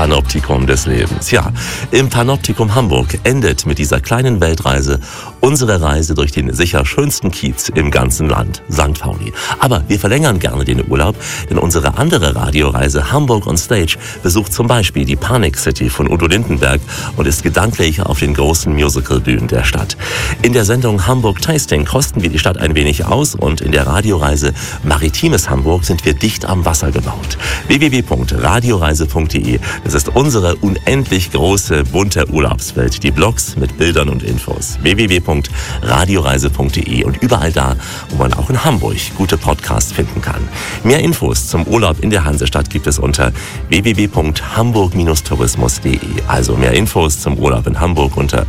Panoptikum des Lebens. Ja, im Panoptikum Hamburg endet mit dieser kleinen Weltreise unsere Reise durch den sicher schönsten Kiez im ganzen Land, St. Pauli. Aber wir verlängern gerne den Urlaub, denn unsere andere Radioreise Hamburg on Stage besucht zum Beispiel die Panic City von Udo Lindenberg und ist gedanklich auf den großen Musicalbühnen der Stadt. In der Sendung Hamburg Tasting kosten wir die Stadt ein wenig aus und in der Radioreise Maritimes Hamburg sind wir dicht am Wasser gebaut. www.radioreise.de, das ist unsere unendlich große, bunte Urlaubswelt. Die Blogs mit Bildern und Infos. www.radioreise.de und überall da, wo man auch in Hamburg gute Podcasts finden kann. Mehr Infos zum Urlaub in der Hansestadt gibt es unter www.hamburg-tourismus.de. Also mehr Infos zum Urlaub in Hamburg unter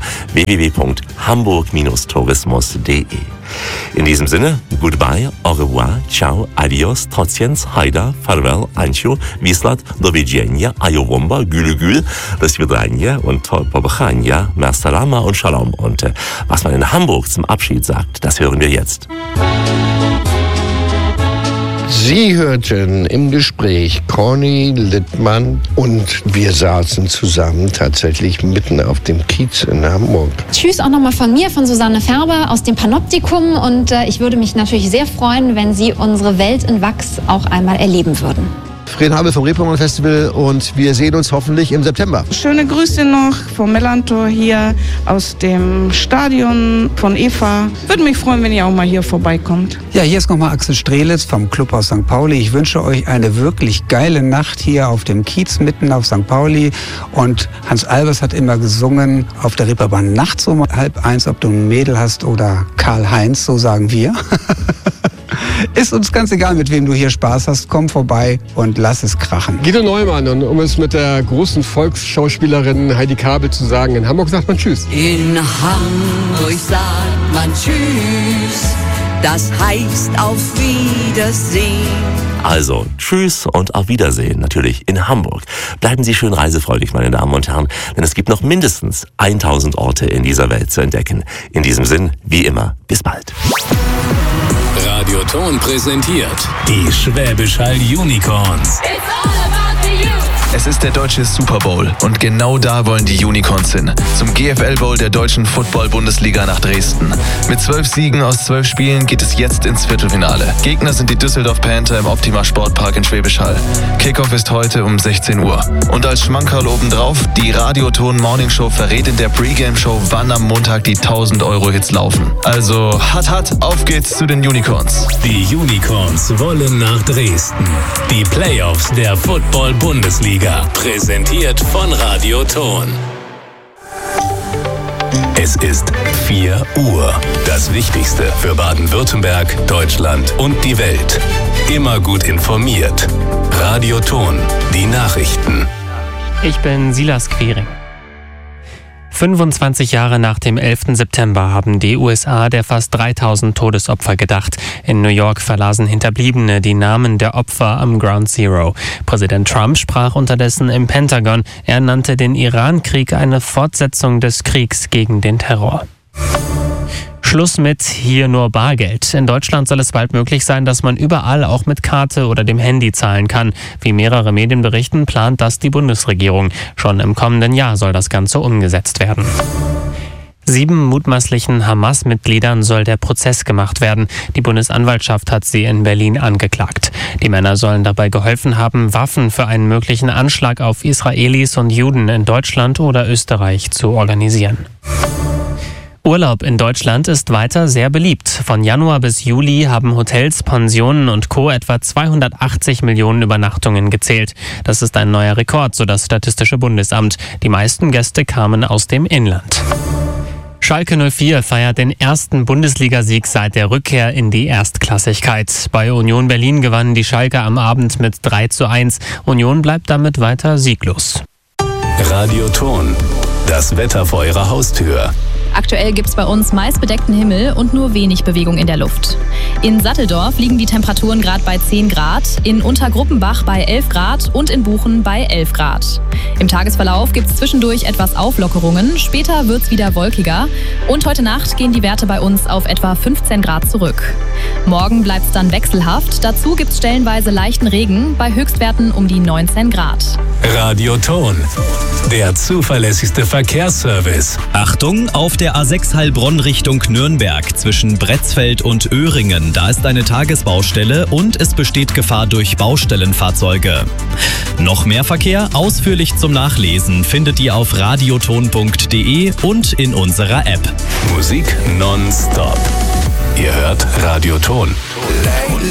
www.hamburg-tourismus.de. In diesem Sinne, goodbye, au revoir, ciao, adios, trociens, haida, farewell, ancio, wislat, do widzenia, ayowomba, gülü, do svidania und pobachania, mersalama und shalom. Und was man in Hamburg zum Abschied sagt, das hören wir jetzt. Sie hörten im Gespräch Conny Littmann und wir saßen zusammen tatsächlich mitten auf dem Kiez in Hamburg. Tschüss auch nochmal von mir, von Susanne Färber aus dem Panoptikum und ich würde mich natürlich sehr freuen, wenn Sie unsere Welt in Wachs auch einmal erleben würden. Fred Habe vom Reeperbahn Festival und wir sehen uns hoffentlich im September. Schöne Grüße noch vom Mellantor hier aus dem Stadion von Eva. Würde mich freuen, wenn ihr auch mal hier vorbeikommt. Ja, hier ist nochmal Axel Strelitz vom Clubhaus St. Pauli. Ich wünsche euch eine wirklich geile Nacht hier auf dem Kiez mitten auf St. Pauli. Und Hans Albers hat immer gesungen auf der Reeperbahn nachts um 12:30, ob du ein Mädel hast oder Karl-Heinz, so sagen wir. Ist uns ganz egal, mit wem du hier Spaß hast. Komm vorbei und lass es krachen. Guido Neumann, und um es mit der großen Volksschauspielerin Heidi Kabel zu sagen, in Hamburg sagt man Tschüss. In Hamburg sagt man Tschüss, das heißt auf Wiedersehen. Also, tschüss und auf Wiedersehen, natürlich in Hamburg. Bleiben Sie schön reisefreudig, meine Damen und Herren, denn es gibt noch mindestens 1000 Orte in dieser Welt zu entdecken. In diesem Sinn, wie immer, bis bald. Radio Ton präsentiert die Schwäbisch Hall Unicorns. Es ist der deutsche Super Bowl und genau da wollen die Unicorns hin. Zum GFL Bowl der deutschen Football-Bundesliga nach Dresden. Mit 12 Siegen aus 12 Spielen geht es jetzt ins Viertelfinale. Gegner sind die Düsseldorf Panther im Optima Sportpark in Schwäbisch Hall. Kickoff ist heute um 16 Uhr. Und als Schmankerl obendrauf, die Radioton Morning Show verrät in der Pre-Game-Show, wann am Montag die 1000-Euro-Hits laufen. Also, auf geht's zu den Unicorns. Die Unicorns wollen nach Dresden. Die Playoffs der Football-Bundesliga. Präsentiert von Radio Ton. Es ist 4 Uhr. Das Wichtigste für Baden-Württemberg, Deutschland und die Welt. Immer gut informiert. Radio Ton. Die Nachrichten. Ich bin Silas Quering. 25 Jahre nach dem 11. September haben die USA der fast 3000 Todesopfer gedacht. In New York verlasen Hinterbliebene die Namen der Opfer am Ground Zero. Präsident Trump sprach unterdessen im Pentagon. Er nannte den Iran-Krieg eine Fortsetzung des Kriegs gegen den Terror. Schluss mit hier nur Bargeld. In Deutschland soll es bald möglich sein, dass man überall auch mit Karte oder dem Handy zahlen kann. Wie mehrere Medien berichten, plant das die Bundesregierung. Schon im kommenden Jahr soll das Ganze umgesetzt werden. 7 mutmaßlichen Hamas-Mitgliedern soll der Prozess gemacht werden. Die Bundesanwaltschaft hat sie in Berlin angeklagt. Die Männer sollen dabei geholfen haben, Waffen für einen möglichen Anschlag auf Israelis und Juden in Deutschland oder Österreich zu organisieren. Urlaub in Deutschland ist weiter sehr beliebt. Von Januar bis Juli haben Hotels, Pensionen und Co. etwa 280 Millionen Übernachtungen gezählt. Das ist ein neuer Rekord, so das Statistische Bundesamt. Die meisten Gäste kamen aus dem Inland. Schalke 04 feiert den ersten Bundesligasieg seit der Rückkehr in die Erstklassigkeit. Bei Union Berlin gewannen die Schalker am Abend mit 3:1. Union bleibt damit weiter sieglos. Radio Ton. Das Wetter vor Ihrer Haustür. Aktuell gibt es bei uns meist bedeckten Himmel und nur wenig Bewegung in der Luft. In Satteldorf liegen die Temperaturen gerade bei 10 Grad, in Untergruppenbach bei 11 Grad und in Buchen bei 11 Grad. Im Tagesverlauf gibt es zwischendurch etwas Auflockerungen, später wird es wieder wolkiger und heute Nacht gehen die Werte bei uns auf etwa 15 Grad zurück. Morgen bleibt es dann wechselhaft, dazu gibt es stellenweise leichten Regen bei Höchstwerten um die 19 Grad. Radioton. Der zuverlässigste Verkehrsservice. Achtung, auf der A6 Heilbronn Richtung Nürnberg zwischen Bretzfeld und Öhringen. Da ist eine Tagesbaustelle und es besteht Gefahr durch Baustellenfahrzeuge. Noch mehr Verkehr ausführlich zum Nachlesen findet ihr auf radioton.de und in unserer App. Musik nonstop. Ihr hört Radioton.